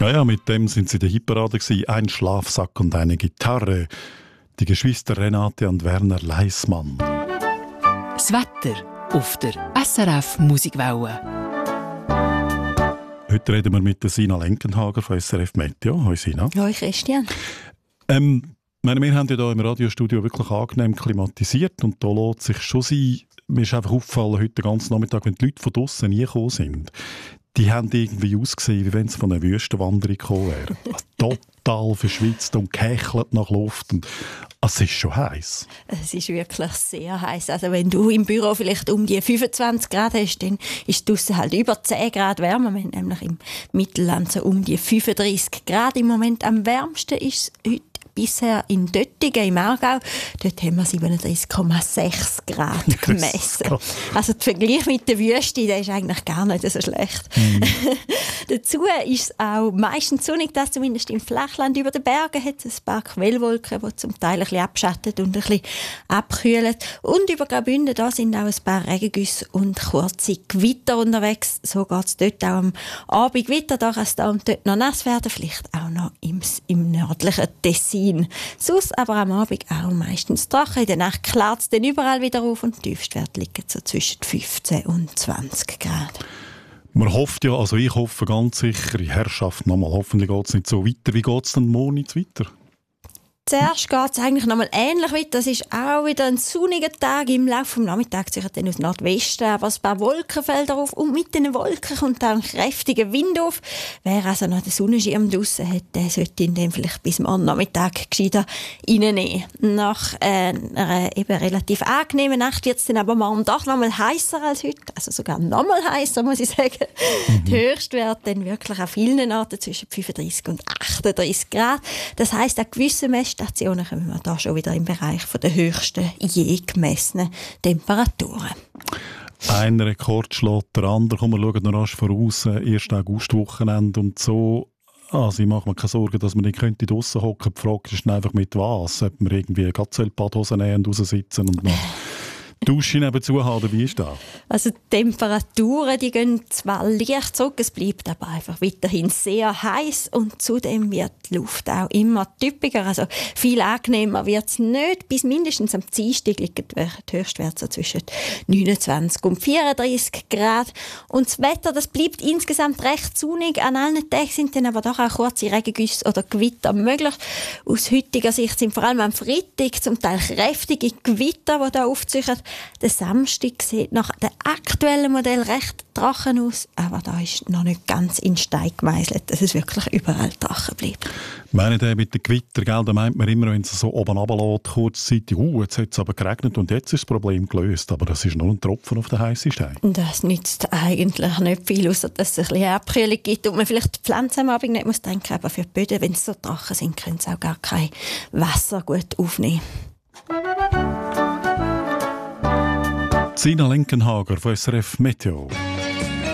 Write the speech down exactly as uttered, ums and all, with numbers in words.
Ja, ja, mit dem sind sie in der Hitparade gewesen. Ein Schlafsack und eine Gitarre. Die Geschwister Renate und Werner Leismann. Das Wetter auf der S R F Musikwelle. Heute reden wir mit der Sina Lenkenhager von S R F Meteo. Hallo Sina. Hallo Christian. Ähm, meine, wir haben ja hier im Radiostudio wirklich angenehm klimatisiert und da lässt sich schon sein, mir ist einfach aufgefallen, heute den ganzen Nachmittag, wenn die Leute von draussen nie gekommen sind, die haben irgendwie ausgesehen, wie wenn sie von einer Wüstenwanderung gekommen wären. Total verschwitzt und gehechelt nach Luft. Und es ist schon heiß. Es ist wirklich sehr heiß. Also wenn du im Büro vielleicht um die fünfundzwanzig Grad hast, dann ist es draussen halt über zehn Grad wärmer. Wir haben nämlich im Mittelland so um die fünfunddreissig Grad im Moment. Am wärmsten ist es heute bisher in Döttingen im Aargau. Dort haben wir siebenunddreissig Komma sechs Grad gemessen. Also der Vergleich mit der Wüste, der ist eigentlich gar nicht so schlecht. Mm. Dazu ist es auch meistens sonnig, dass zumindest im Flachland über den Bergen hat es ein paar Quellwolken, die zum Teil ein bisschen abschattet und ein bisschen abkühlen. Und über Graubünden da sind auch ein paar Regengüsse und kurze Gewitter unterwegs. So geht es dort auch am Abend weiter. Da kann es da und dort noch nass werden, vielleicht auch noch im, im nördlichen Tessin. Sonst aber am Abend auch meistens trocken. In der Nacht klärt es dann überall wieder auf und die Tiefstwerte liegen so zwischen fünfzehn und zwanzig Grad. Man hofft ja, also ich hoffe ganz sicher, die Herrschaft nochmal, hoffentlich geht es nicht so weiter. Wie geht es dann morgen jetzt weiter? Zuerst geht es eigentlich noch mal ähnlich weiter. Das ist auch wieder ein sonniger Tag. Im Laufe des Nachmittags sich dann aus Nordwesten aber ein paar Wolkenfelder auf. Und mit den Wolken kommt auch ein kräftiger Wind auf. Wer also noch den Sonnenschirm draussen hat, der sollte ihn dann vielleicht bis morgen Nachmittag gescheiter reinnehmen. Nach äh, einer eben relativ angenehmen Nacht wird es dann aber morgen doch noch mal heißer als heute. Also sogar noch mal heißer, muss ich sagen. Mhm. Die Höchstwerte dann wirklich an vielen Orten zwischen fünfunddreissig und achtunddreissig Grad. Das heisst, an gewissen Stationen kommen wir da schon wieder im Bereich der höchsten je gemessenen Temperaturen. Ein Rekord schlägt der andere. Komm, wir schauen noch rasch voraus. erste Augustwochenende und so. Also ich mache mir keine Sorgen, dass man nicht könnte draussen hocken. Die Frage ist einfach mit was. Ob man irgendwie Badhosen nehmen und raussitzen und noch Dusche nebenzu haben, wie ist das? Also die Temperaturen, die gehen zwar leicht zurück, es bleibt aber einfach weiterhin sehr heiß und zudem wird die Luft auch immer typischer. Also viel angenehmer wird es nicht. Bis mindestens am Dienstag liegen die Höchstwerte so zwischen neunundzwanzig und vierunddreissig Grad. Und das Wetter, das bleibt insgesamt recht sonnig. An allen Tagen sind dann aber doch auch kurze Regengüsse oder Gewitter möglich. Aus heutiger Sicht sind vor allem am Freitag zum Teil kräftige Gewitter, die da aufziehen. Der Samstag sieht nach dem aktuellen Modell recht trocken aus, aber da ist noch nicht ganz in Stein gemeißelt, dass es wirklich überall trocken bleibt. Ich meine, der mit dem Gewitter, gell, da meint man immer, wenn es so oben runterlässt, kurzzeitig, uh, jetzt hat es aber geregnet und jetzt ist das Problem gelöst. Aber das ist nur ein Tropfen auf den heißen Stein. Das nützt eigentlich nicht viel, außer dass es ein bisschen Abkühlung gibt und man vielleicht die Pflanzen am Abend nicht muss denken, aber für die Böden, wenn sie so trocken sind, können sie auch gar kein Wasser gut aufnehmen. Sina Lenkenhager von S R F Meteo.